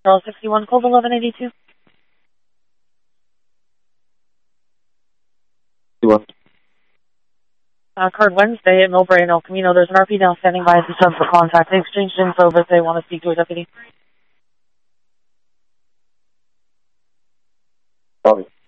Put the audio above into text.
Charles 61, code 1182. Card Wednesday at Millbrae and El Camino. There's an RP now standing by at the sub for contact. They exchanged info, but they want to speak to a deputy. Copy.